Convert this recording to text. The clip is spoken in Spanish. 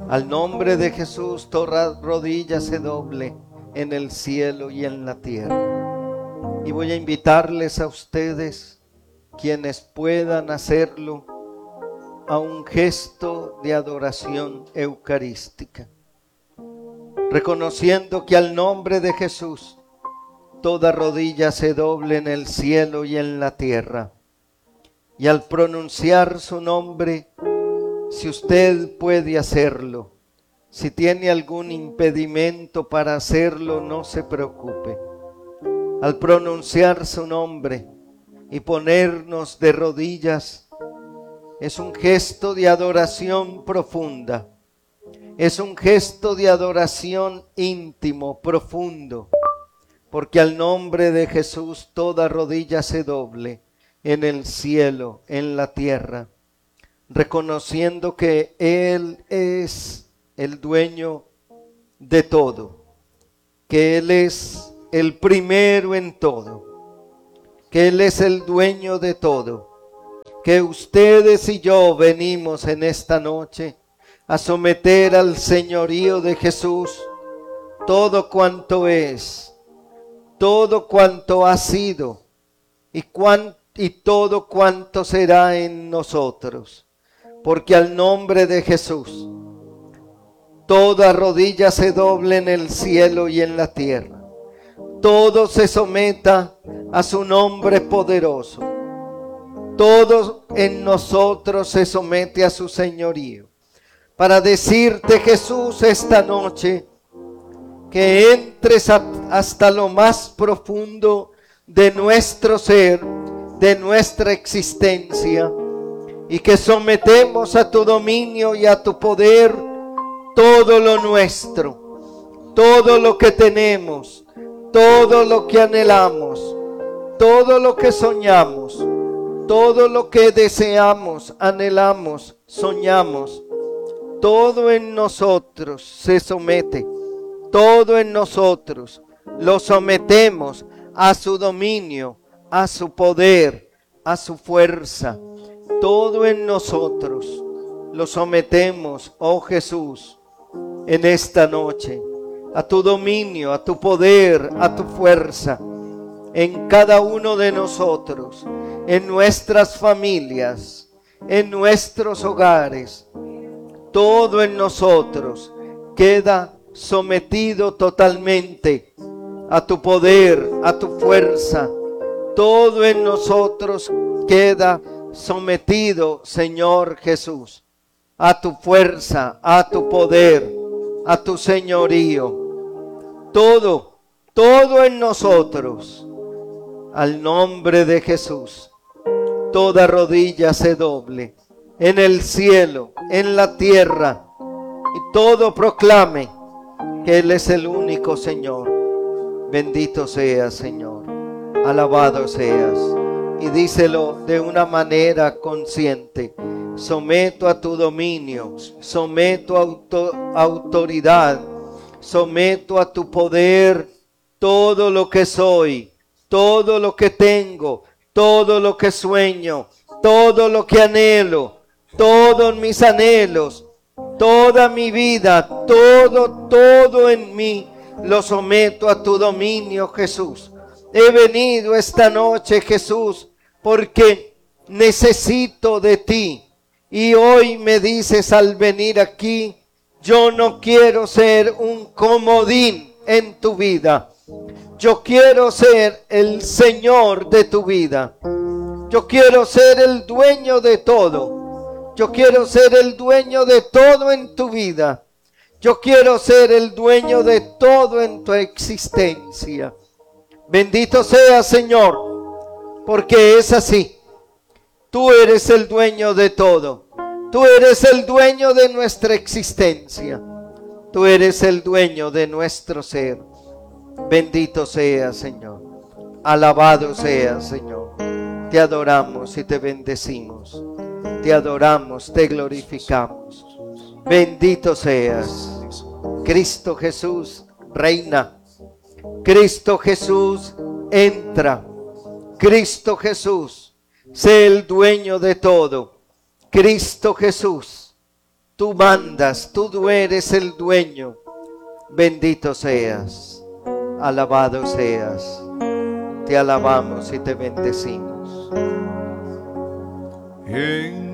Al nombre de Jesús, toda rodilla se doble en el cielo y en la tierra. Y voy a invitarles a ustedes, quienes puedan hacerlo, a un gesto de adoración eucarística, reconociendo que al nombre de Jesús toda rodilla se doble en el cielo y en la tierra. Y al pronunciar su nombre, si usted puede hacerlo, si tiene algún impedimento para hacerlo, no se preocupe. Al pronunciar su nombre y ponernos de rodillas, es un gesto de adoración profunda. Es un gesto de adoración íntimo, profundo, porque al nombre de Jesús toda rodilla se doble en el cielo, en la tierra, reconociendo que Él es el dueño de todo, que Él es el primero en todo, que Él es el dueño de todo, que ustedes y yo venimos en esta noche a someter al señorío de Jesús todo cuanto es, todo cuanto ha sido y todo cuanto será en nosotros, porque al nombre de Jesús toda rodilla se doble en el cielo y en la tierra, todo se someta a su nombre poderoso, todo en nosotros se somete a su señorío, para decirte, Jesús, esta noche, que entres hasta lo más profundo de nuestro ser, de nuestra existencia, y que sometemos a tu dominio y a tu poder todo lo nuestro, todo lo que tenemos, todo lo que anhelamos, todo lo que soñamos, todo lo que deseamos, anhelamos, soñamos. Todo en nosotros se somete, todo en nosotros lo sometemos a su dominio, a su poder, a su fuerza. Todo en nosotros lo sometemos, oh Jesús, en esta noche, a tu dominio, a tu poder, a tu fuerza, en cada uno de nosotros, en nuestras familias, en nuestros hogares. Todo en nosotros queda sometido totalmente a tu poder, a tu fuerza. Todo en nosotros queda sometido, Señor Jesús, a tu fuerza, a tu poder, a tu señorío. Todo en nosotros, al nombre de Jesús, toda rodilla se doble en el cielo, en la tierra, y todo proclame que Él es el único Señor. Bendito seas, Señor, alabado seas, y díselo de una manera consciente: someto a tu dominio, someto a autoridad, someto a tu poder todo lo que soy, todo lo que tengo, todo lo que sueño, todo lo que anhelo, todos mis anhelos, toda mi vida, todo en mí, lo someto a tu dominio, Jesús. He venido esta noche, Jesús, porque necesito de ti. Y hoy me dices al venir aquí: yo no quiero ser un comodín en tu vida. Yo quiero ser el Señor de tu vida. Yo quiero ser el dueño de todo. Yo quiero ser el dueño de todo en tu vida. Yo quiero ser el dueño de todo en tu existencia. Bendito seas, Señor, porque es así. Tú eres el dueño de todo. Tú eres el dueño de nuestra existencia. Tú eres el dueño de nuestro ser. Bendito seas, Señor. Alabado seas, Señor. Te adoramos y te bendecimos. Te adoramos, te glorificamos. Bendito seas. Cristo Jesús reina. Cristo Jesús entra. Cristo Jesús, sé el dueño de todo. Cristo Jesús, tú mandas, tú eres el dueño. Bendito seas, alabado seas. Te alabamos y te bendecimos. En